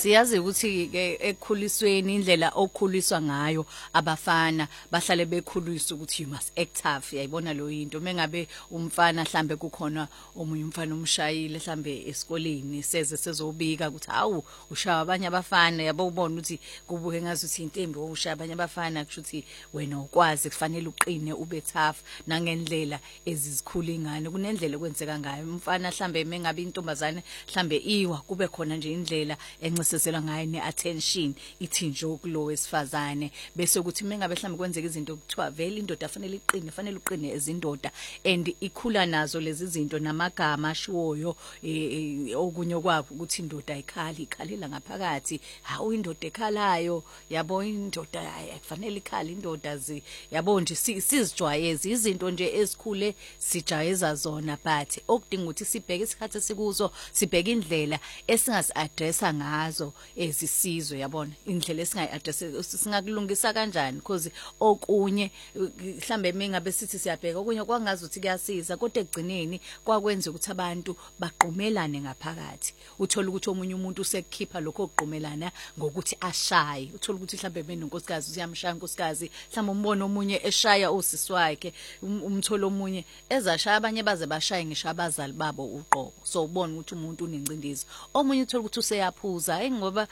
Siyazi ukuthi ke ekukhulisweni indlela okukhuliswa ngayo abafana bahlale bekhuliswa ukuthi you must act tough yayibona lo yinto mengabe umfana mhlambe kukhona omunye umfana umshayile mhlambe esikoleni sezobika ukuthi hawu ushaya abanye abafana yabo ubona ukuthi kubuke ngazi ukuthi intembi ushaya abanye abafana kusho ukuthi wena ukwazi kufanele uqine ube tough nangendlela ezizikhula ingane kunendlela kwenzeka ngayo umfana mhlambe mengabe intombazane mhlambe iwa kube khona nje indlela encesezela ngayo neattention ithi nje kulo wesifazane bese ukuthi mengabe mhlambe kwenzeka izinto kuthiwa vele indoda fanele uqine ezindoda and ikhula nazo lezi zinto namagama ashiwoyo okunye kwakho ukuthi indoda ikhalela ngaphakathi hawu indoda ekhalayo yabo indoda kufanele ikhali indoda yabo nje sizijwayeza izinto nje ezikhule sijayeza zona but okudinga ukuthi sibheke isikhathi esikuzo sibheke indlela esingazi addressa ngazo ezisizwe yabona indlela esingayi-address singakulungisa kanjani because okunye mhlambe mengabe sithi siyabheka okunye kwangazi ukuthi kuyasiza kodwa egcineni kwakwenza ukuthi abantu baqhumelane ngaphakathi uthola ukuthi omunye umuntu usekukhipha lokho okuqumelana ngokuthi ashaye uthola ukuthi mhlambe benonkosikazi uyamshaya unkosikazi mhlambe umbona omunye eshaya usisi wakhe umthola omunye ezashaya abanye baze bashaye ngisho abazali babo uqobo so ubona ukuthi umuntu unencindezi omunye uthola ukuthi useyaphuza ngoba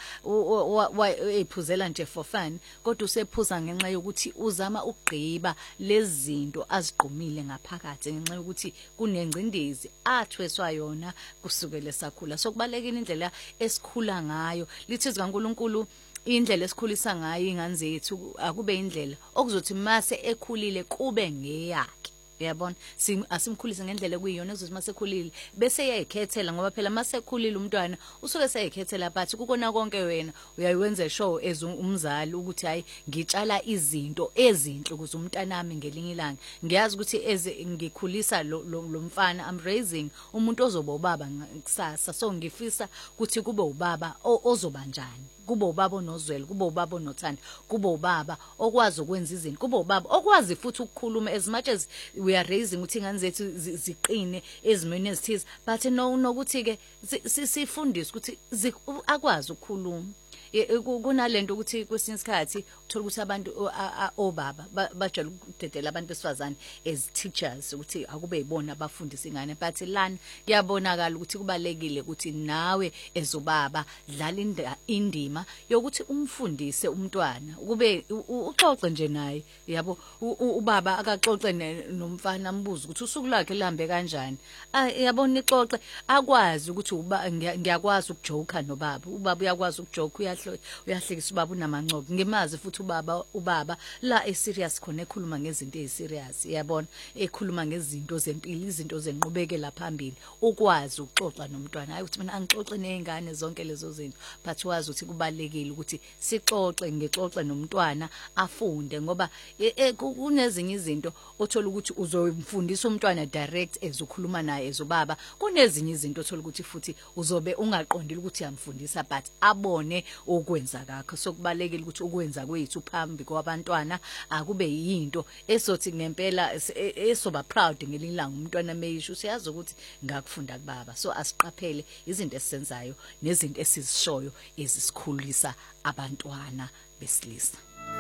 ephuzela nje for fun kodwa usephuza ngenxa yokuthi uzama ukugqiba lezinto aziqhumile ngaphakathi ngenxa yokuthi kunencindezi athweswa yona kusukela sakhula so kubalekile indlela esikhula ngayo lithi zikaNkuluNkulu indlela esikhulisa ngayo ingane zethu akube indlela okuzothi mase ekhulile kube ngeyakhe yabona asimkhulise ngendlela ekuyiyona ukuthi mase ekhulile bese yayikhethela ngoba phela mase ekhulile umntwana usuke seyikhethela but kukona konke wena uyayiwenza show as umzali ukuthi hayi ngitshala izinto ezinhle ukuze umntanami ngelinye ilanga ngiyazi ukuthi eze ngikhulisa lo mfana I'm raising umuntu ozoba ubaba kusasa so ngifisa ukuthi kube ubaba ozoba njani kube ubaba onozwelo kube ubaba onothando kube ubaba okwazi ukwenza izinto kube ubaba okwazi futhi ukukhuluma as much as we are raising ukuthi ingane zethu ziqine ezimeni ezithize but nokuthi ke sifundise ukuthi akwazi ukukhuluma kunalento ukuthi kwesinye isikhathi uthola ukuthi abantu obaba bajala ukudedela abantu besifazane as teachers ukuthi akube yibona abafundisa ingane but lana kuyabonakala ukuthi kubalekile ukuthi nawe ezobaba dlala indima yokuthi umfundise umntwana kube uxoxe nje naye yabo ubaba akaxoxe nomfana ambuza ukuthi usuku lakhe lihambe kanjani yabona ixoxe akwazi ukuthi ngiyakwazi ukujoke nobaba ubaba uyakwazi ukujoke uyahlekisa ubaba unamancobo ngemazi futhi ubaba la eserious khona ekhuluma ngezinto eziserious yabona ekhuluma ngezinto zempilo izinto zenqubekela phambili ukwazi ukuxoxa nomntwana hayi ukuthi mina angixoxe nezingane zonke lezo zinto but wazi ukuthi kubalekile ukuthi sixoxe ngexoxe nomntwana afunde ngoba kunezinye izinto othola ukuthi uzomfundisa umntwana direct ezokhuluma naye ezobaba kunezinye izinto othola ukuthi futhi uzobe ungaqondile ukuthi uyamfundisa but abone okwenza kakho sokubalekile ukuthi ukwenza kwethu phambi kwabantwana akube yinto esothi ngempela esoba proud ngelilanga umntwana meyisho siyazi ukuthi ngakufunda kubaba so asiqaphele izinto esizenzayo nezinto esizishoyo ezisikhulisa abantwana besilisa.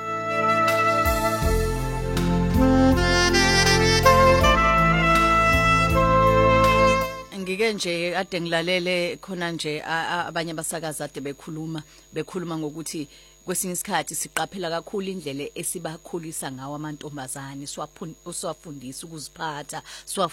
Ngike nje ade ngilalele khona nje abanye abasakazi ade bekhuluma ngokuthi kwesinye isikhathi siqaphela kakhulu indlela esibakhulisa ngawo amantombazane siwafundisa ukuziphatha